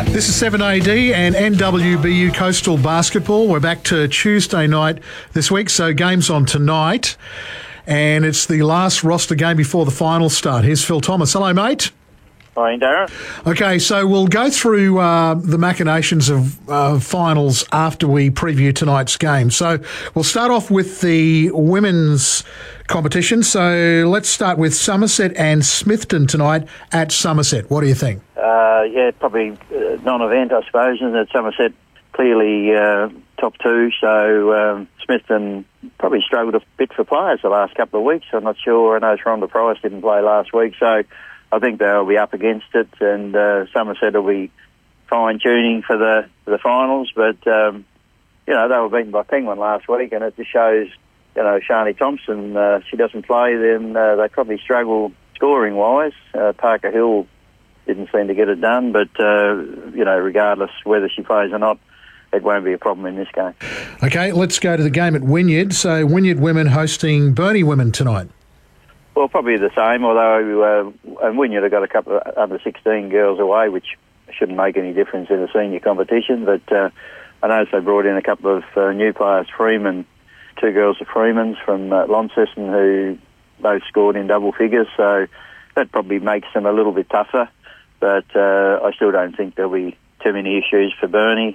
This is 7AD and NWBU Coastal Basketball. We're back to Tuesday night this week, so games on tonight. And it's the last roster game before the finals start. Here's Phil Thomas. Hello, mate. Hi, Darren. Okay, so we'll go through the machinations of finals after we preview tonight's game. So we'll start off with the women's competition. So let's start with Somerset and Smithton tonight at Somerset. What do you think? Probably non-event, I suppose, isn't it? Somerset clearly top two, so Smithton probably struggled a bit for players the last couple of weeks. I'm not sure. I know Rhonda Price didn't play last week, so I think they'll be up against it, and Somerset will be fine-tuning for the finals. But, they were beaten by Penguin last week, and it just shows, Shani Thompson, she doesn't play, then they probably struggle scoring-wise. Parker Hill didn't seem to get it done, but, regardless whether she plays or not, it won't be a problem in this game. Okay, let's go to the game at Wynyard. So Wynyard women hosting Burnie women tonight. Well, probably the same, although and Wynyard have got a couple of under-16 girls away, which shouldn't make any difference in the senior competition. But I noticed they brought in a couple of new players, Freeman, two girls of Freeman's from Launceston, who both scored in double figures, so that probably makes them a little bit tougher. But I still don't think there'll be too many issues for Burnie.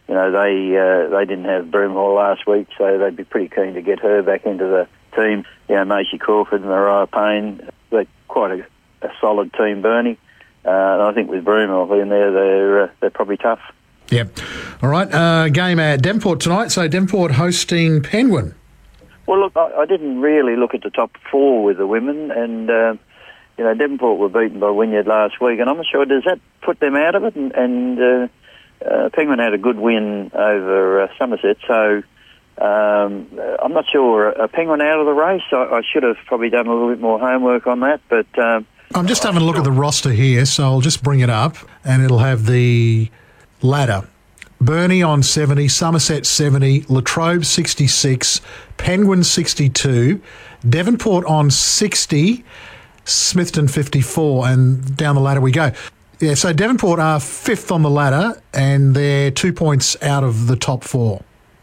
They didn't have Broomhall last week, so they'd be pretty keen to get her back into the team. Macy Crawford and Mariah Payne, they're quite a solid team, Burnie. And I think with Broomhall in there, they're probably tough. Yep. All right, game at Devonport tonight. So Devonport hosting Penguin. Well, look, I didn't really look at the top four with the women, and Devonport were beaten by Wynyard last week, and I'm not sure, does that put them out of it? And Penguin had a good win over Somerset, so I'm not sure. Penguin out of the race? I should have probably done a little bit more homework on that, but... I'm just having a look at the roster here, so I'll just bring it up, and it'll have the ladder. Burnie on 70, Somerset 70, Latrobe 66, Penguin 62, Devonport on 60, Smithton 54, and down the ladder we go. Yeah, so Devonport are fifth on the ladder, and they're 2 points out of the top four.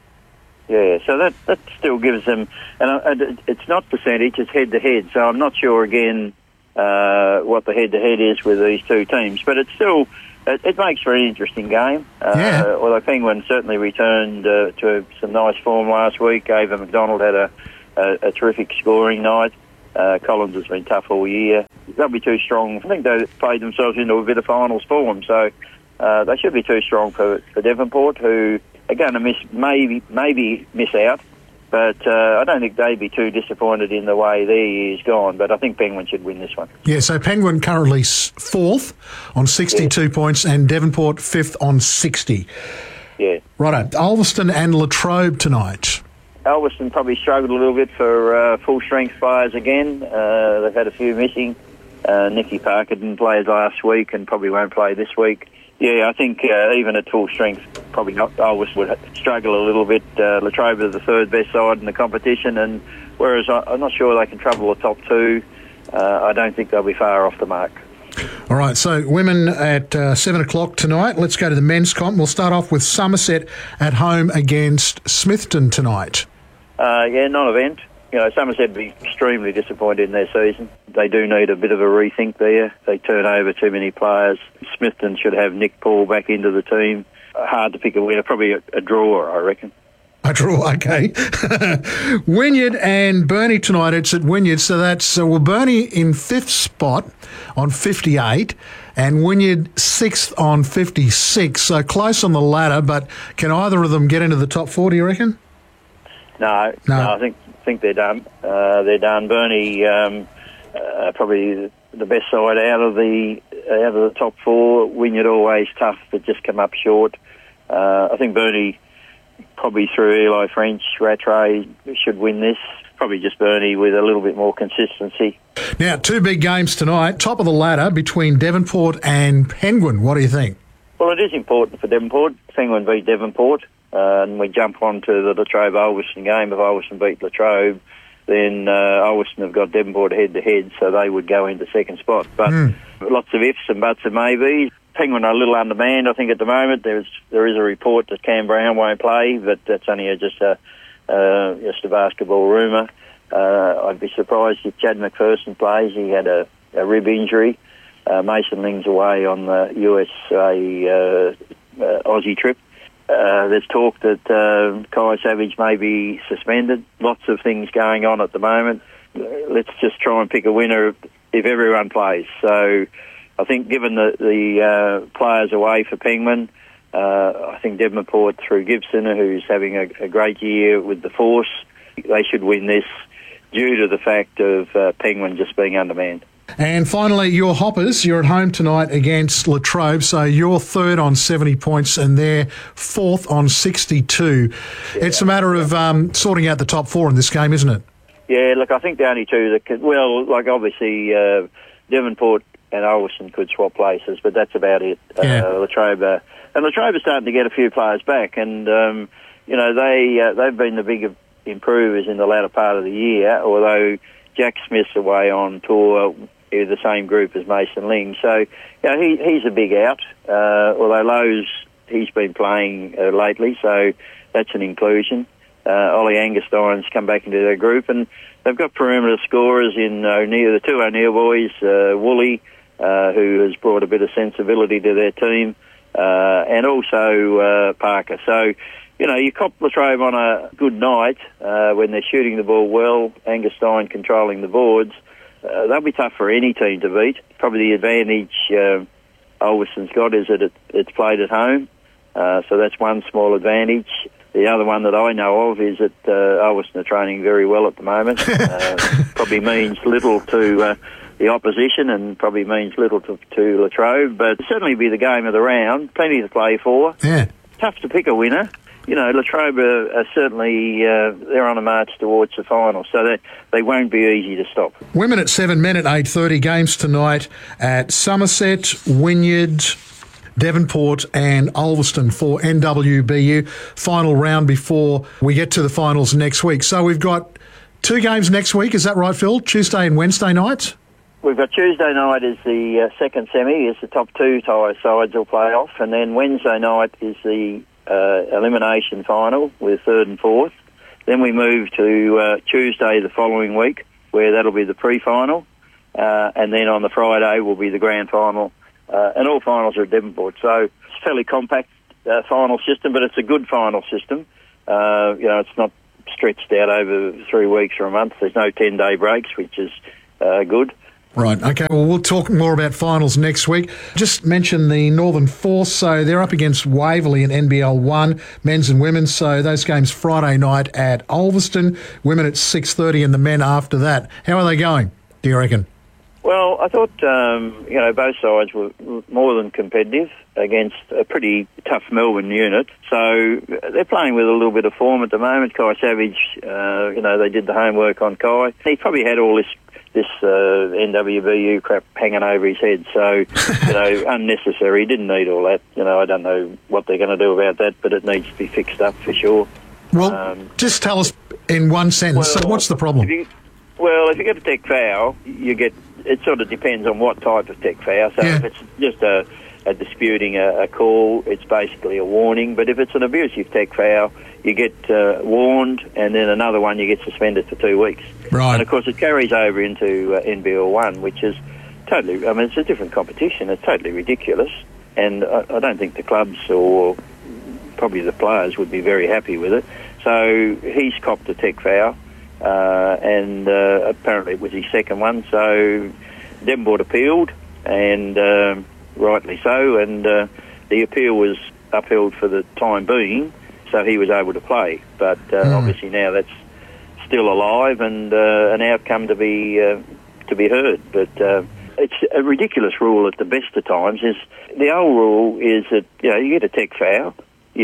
Yeah, so that still gives them, and it's not percentage, it's head-to-head, so I'm not sure, again, what the head-to-head is with these two teams, but it's still, it makes for an interesting game. Although Penguin certainly returned to some nice form last week. Ava McDonald had a terrific scoring night. Collins has been tough all year. They'll be too strong. I think they played themselves into a bit of finals form, so they should be too strong for Devonport, who are going to maybe miss out. But I don't think they'd be too disappointed in the way their year's gone. But I think Penguin should win this one. Yeah, so Penguin currently fourth on 62 points, and Devonport fifth on 60. Yeah. Righto. Ulverston and Latrobe tonight. Ulverston probably struggled a little bit for full-strength players again. They've had a few missing. Nikki Parker didn't play last week and probably won't play this week. Yeah, I think even at full strength, probably not. Ulverston would struggle a little bit. Latrobe are the third best side in the competition, and whereas I'm not sure they can trouble the top two, I don't think they'll be far off the mark. All right, so women at 7 o'clock tonight. Let's go to the men's comp. We'll start off with Somerset at home against Smithton tonight. Non-event. Somerset would be extremely disappointed in their season. They do need a bit of a rethink there. They turn over too many players. Smithton should have Nick Paul back into the team. Hard to pick a winner. Probably a draw, I reckon. A draw, okay. Wynyard and Burnie tonight. It's at Wynyard, so that's Burnie in fifth spot on 58 and Wynyard sixth on 56. So close on the ladder, but can either of them get into the top four, do you reckon? No, I think they're done. They're done. Burnie probably the best side out of the top four. Wynyard always tough, but just come up short. I think Burnie probably through Eli French, Rattray should win this. Probably just Burnie with a little bit more consistency. Now, two big games tonight. Top of the ladder between Devonport and Penguin. What do you think? Well, it is important for Devonport. Penguin beat Devonport. And we jump on to the Latrobe-Ulverston game. If Ulverston beat Latrobe, then Ulverston have got Devonport head-to-head, so they would go into second spot. But lots of ifs and buts and maybes. Penguin are a little undermanned, I think, at the moment. There is a report that Cam Brown won't play, but that's only just a basketball rumour. I'd be surprised if Chad McPherson plays. He had a rib injury. Mason Ling's away on the USA Aussie trip. There's talk that Kai Savage may be suspended. Lots of things going on at the moment. Let's just try and pick a winner if everyone plays. So I think given the players away for Penguin, I think Devonport through Gibson, who's having a great year with the Force, they should win this due to the fact of Penguin just being undermanned. And finally, your Hoppers, you're at home tonight against Latrobe, so you're third on 70 points and they're fourth on 62. Yeah. It's a matter of sorting out the top four in this game, isn't it? Yeah, look, I think the only two that could, obviously Devonport and Ulverstone could swap places, but that's about it. Yeah. Latrobe are starting to get a few players back, and they've been the big improvers in the latter part of the year, although Jack Smith's away on tour with the same group as Mason Ling. So, he's a big out, although Lowe's, he's been playing lately, so that's an inclusion. Ollie Angerstein's come back into their group, and they've got perimeter scorers in O'Neill, the two O'Neill boys, Woolley, who has brought a bit of sensibility to their team, and also Parker. So, you cop Latrobe on a good night when they're shooting the ball well, Angerstein controlling the boards. They'll be tough for any team to beat. Probably the advantage Ulverstone's got is that it's played at home, so that's one small advantage. The other one that I know of is that Ulverstone are training very well at the moment. Probably means little to the opposition and probably means little to Latrobe, but it'll certainly be the game of the round. Plenty to play for. Yeah. Tough to pick a winner. Latrobe are certainly they're on a march towards the final, so they won't be easy to stop. Women at 7, men at 8:30. Games tonight at Somerset, Wynyard, Devonport and Ulverstone for NWBU. Final round before we get to the finals next week. So we've got 2 games next week, is that right, Phil? Tuesday and Wednesday nights? We've got Tuesday night is the second semi, is the top 2 tie sides will play off, and then Wednesday night is the elimination final with 3rd and 4th. Then we move to Tuesday the following week, where that'll be the pre-final, and then on the Friday will be the grand final. And all finals are at Devonport, so it's a fairly compact final system, but it's a good final system. It's not stretched out over 3 weeks or a month. There's no 10-day breaks, which is good. Right, okay, well, we'll talk more about finals next week. Just mention the Northern Force, so they're up against Waverley in NBL 1, men's and women's, so those games Friday night at Ulverstone, women at 6:30 and the men after that. How are they going, do you reckon? Well, I thought, both sides were more than competitive against a pretty tough Melbourne unit. So they're playing with a little bit of form at the moment. Kai Savage, they did the homework on Kai. He probably had all this NWBU crap hanging over his head. So, unnecessary. He didn't need all that. I don't know what they're going to do about that, but it needs to be fixed up for sure. Well, just tell us in one sentence, so what's the problem? If you get a tech foul, it sort of depends on what type of tech foul. So if it's just a disputing a call, it's basically a warning. But if it's an abusive tech foul, you get warned, and then another one you get suspended for 2 weeks. Right. And of course it carries over into NBL 1, which is totally, it's a different competition. It's totally ridiculous. And I don't think the clubs or probably the players would be very happy with it. So he's copped a tech foul. And apparently it was his second one, so Devonport appealed, and rightly so, and the appeal was upheld for the time being, so he was able to play. But obviously now that's still alive and an outcome to be heard. But it's a ridiculous rule at the best of times. Is the old rule is that you get a tech foul,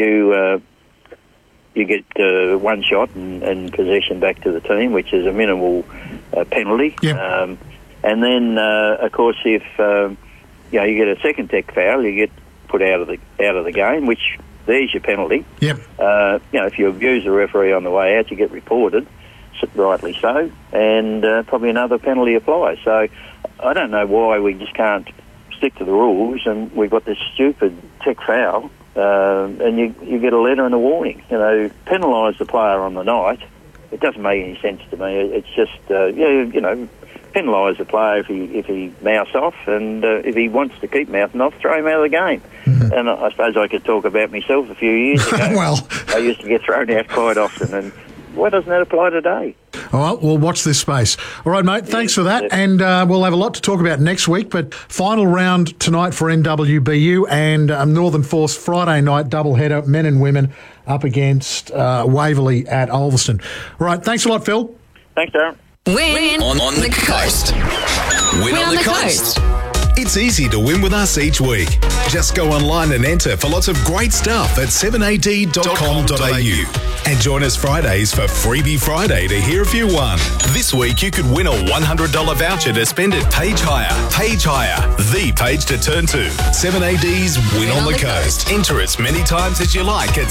you get one shot and possession back to the team, which is a minimal penalty. Yep. And then, of course, if you get a second tech foul, you get put out of the game, which there's your penalty. Yep. If you abuse the referee on the way out, you get reported, rightly so, and probably another penalty applies. So I don't know why we just can't stick to the rules, and we've got this stupid tech foul, and you get a letter and a warning. Penalise the player on the night. It doesn't make any sense to me. It's just, penalise the player if he mouths off, and if he wants to keep mouthing off, throw him out of the game. Mm-hmm. And I suppose I could talk about myself a few years ago. Well, I used to get thrown out quite often, and why doesn't that apply today? All right, we'll watch this space. All right, mate, thanks for that. And we'll have a lot to talk about next week, but final round tonight for NWBU and Northern Force Friday night doubleheader, men and women, up against Waverley at Ulverston. All right, thanks a lot, Phil. Thanks, Darren. Win on the coast. Win on the coast. It's easy to win with us each week. Just go online and enter for lots of great stuff at 7ad.com.au. And join us Fridays for Freebie Friday to hear if you won. This week you could win a $100 voucher to spend at Page Hire. Page Hire, the page to turn to. 7AD's Win on the Coast. Enter as many times as you like at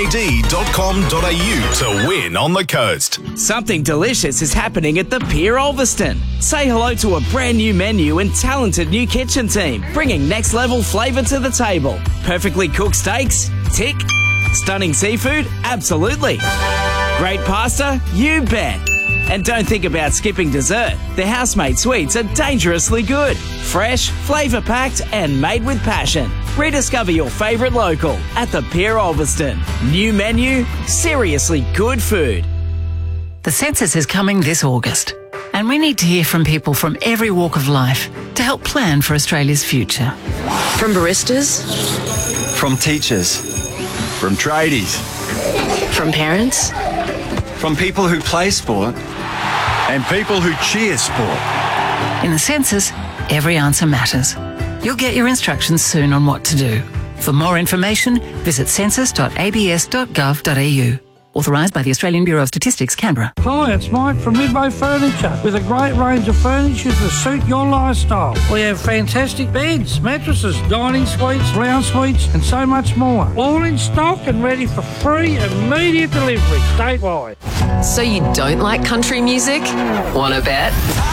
7ad.com.au to win on the coast. Something delicious is happening at the Pier Ulverston. Say hello to a brand new menu and talented new kitchen team, bringing next level flavour to the table. Perfectly cooked steaks? Tick. Stunning seafood? Absolutely. Great pasta? You bet. And don't think about skipping dessert. Their housemade sweets are dangerously good. Fresh, flavour-packed and made with passion. Rediscover your favourite local at the Pier Ulverston. New menu, seriously good food. The census is coming this August, and we need to hear from people from every walk of life to help plan for Australia's future. From baristas, from teachers, from tradies, from parents, from people who play sport, and people who cheer sport. In the census, every answer matters. You'll get your instructions soon on what to do. For more information, visit census.abs.gov.au. Authorised by the Australian Bureau of Statistics, Canberra. Hi, it's Mike from Midway Furniture with a great range of furniture to suit your lifestyle. We have fantastic beds, mattresses, dining suites, lounge suites and so much more. All in stock and ready for free immediate delivery statewide. So you don't like country music? Wanna bet?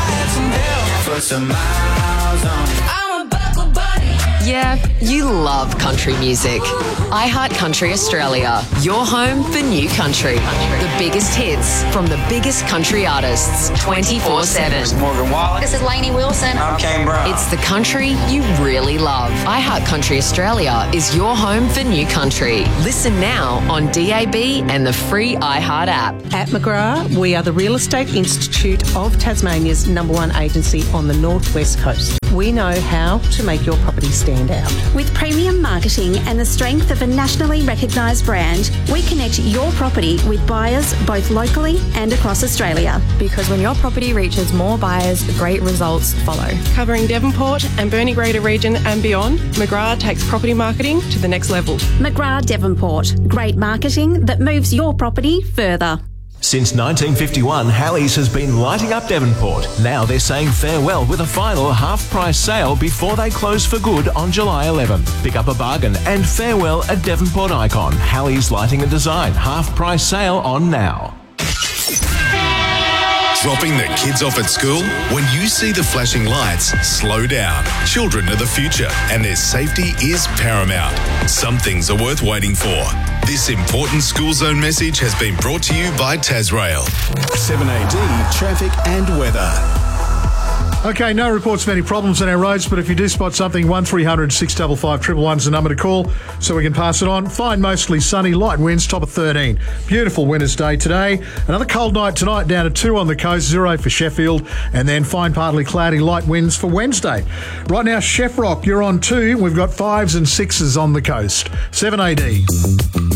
Yeah, you love country music. iHeart Country Australia, your home for new country. The biggest hits from the biggest country artists, 24/7. Morgan Wallen. This is Lainey Wilson. I'm Kane Brown. It's the country you really love. iHeart Country Australia is your home for new country. Listen now on DAB and the free iHeart app. At McGrath, we are the Real Estate Institute of Tasmania's #1 agency on the northwest coast. We know how to make your property stand out. With premium marketing and the strength of a nationally recognised brand, we connect your property with buyers both locally and across Australia. Because when your property reaches more buyers, great results follow. Covering Devonport and Burnie Greater region and beyond, McGrath takes property marketing to the next level. McGrath Devonport. Great marketing that moves your property further. Since 1951, Halley's has been lighting up Devonport. Now they're saying farewell with a final half-price sale before they close for good on July 11. Pick up a bargain and farewell a Devonport icon. Halley's Lighting and Design. Half-price sale on now. Dropping the kids off at school? When you see the flashing lights, slow down. Children are the future and their safety is paramount. Some things are worth waiting for. This important school zone message has been brought to you by Tasrail. 7AD Traffic and Weather. Okay, no reports of any problems on our roads, but if you do spot something, 1300 655 111 is the number to call so we can pass it on. Fine, mostly sunny, light winds, top of 13. Beautiful winter's day today. Another cold night tonight, down to 2 on the coast, 0 for Sheffield, and then fine, partly cloudy, light winds for Wednesday. Right now, Chef Rock, you're on 2. We've got 5s and 6s on the coast. 7AD.